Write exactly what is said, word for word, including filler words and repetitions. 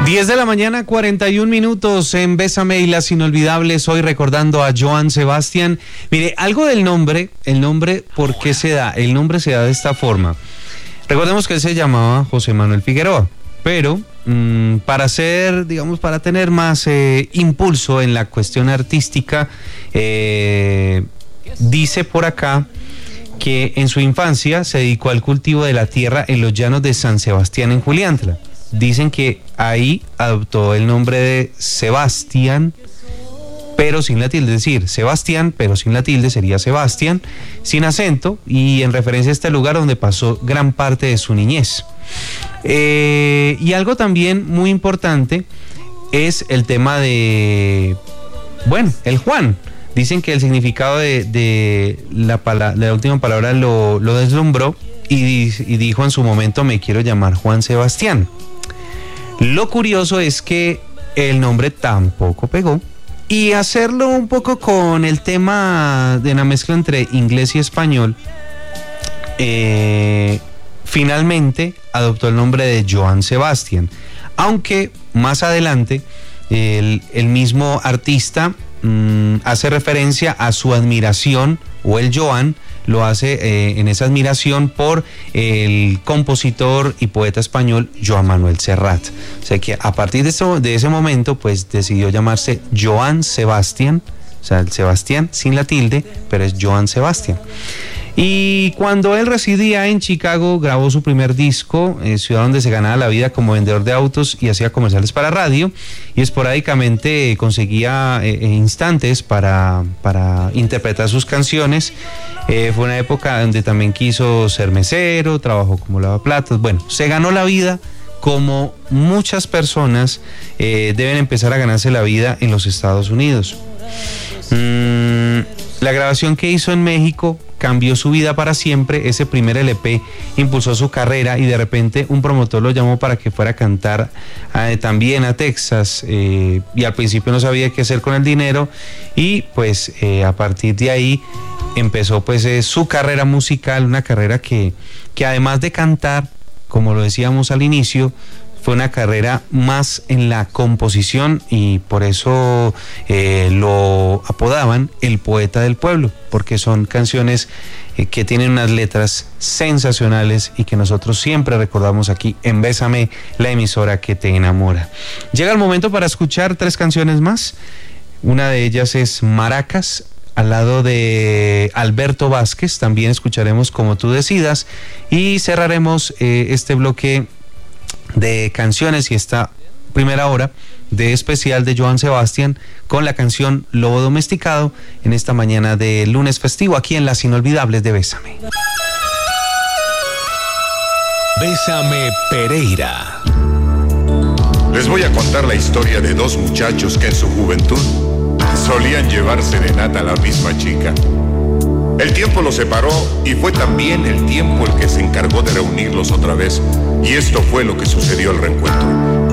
diez de la mañana, cuarenta y un minutos en Bésame y las Inolvidables, hoy recordando a Johann Sebastian. Mire, algo del nombre, el nombre, ¿por qué se da? El nombre se da de esta forma. Recordemos que él se llamaba José Manuel Figueroa, pero mmm, para ser, digamos, para tener más eh, impulso en la cuestión artística, eh, dice por acá que en su infancia se dedicó al cultivo de la tierra en los llanos de San Sebastián en Juliantla. Dicen que ahí adoptó el nombre de Sebastián, pero sin la tilde, es decir, Sebastián, pero sin la tilde, sería Sebastián, sin acento, y en referencia a este lugar donde pasó gran parte de su niñez. Eh, y algo también muy importante es el tema de, bueno, el Juan. Dicen que el significado de, de, la, pala, de la última palabra lo, lo deslumbró y, y dijo en su momento: me quiero llamar Juan Sebastián. Lo curioso es que el nombre tampoco pegó, y hacerlo un poco con el tema de una mezcla entre inglés y español, eh, finalmente adoptó el nombre de Johann Sebastian, aunque más adelante el, el mismo artista mmm, hace referencia a su admiración, o el Johann lo hace eh, en esa admiración por el compositor y poeta español Joan Manuel Serrat. O sea que a partir de, eso, de ese momento pues decidió llamarse Johann Sebastian, o sea, el Sebastián sin la tilde, pero es Johann Sebastian. Y cuando él residía en Chicago, grabó su primer disco, eh, ciudad donde se ganaba la vida como vendedor de autos y hacía comerciales para radio, y esporádicamente eh, conseguía eh, instantes para, para interpretar sus canciones. Eh, fue una época donde también quiso ser mesero, trabajó como lavaplatos. Bueno, se ganó la vida como muchas personas eh, deben empezar a ganarse la vida en los Estados Unidos. Mm, la grabación que hizo en México cambió su vida para siempre. Ese primer L P impulsó su carrera, y de repente un promotor lo llamó para que fuera a cantar eh, también a Texas, eh, y al principio no sabía qué hacer con el dinero, y pues eh, a partir de ahí empezó pues eh, su carrera musical, una carrera que, que además de cantar, como lo decíamos al inicio, fue una carrera más en la composición, y por eso eh, lo apodaban el poeta del pueblo, porque son canciones eh, que tienen unas letras sensacionales y que nosotros siempre recordamos aquí en Bésame, la emisora que te enamora. Llega el momento para escuchar tres canciones más. Una de ellas es Maracas, al lado de Alberto Vázquez. También escucharemos Como tú decidas, y cerraremos eh, este bloque de canciones y esta primera hora de especial de Johann Sebastian con la canción Lobo Domesticado, en esta mañana de lunes festivo aquí en Las Inolvidables de Bésame. Bésame Pereira. Les voy a contar la historia de dos muchachos que en su juventud solían llevar serenata a la misma chica. El tiempo los separó, y fue también el tiempo el que se encargó de reunirlos otra vez. Y esto fue lo que sucedió al reencuentro.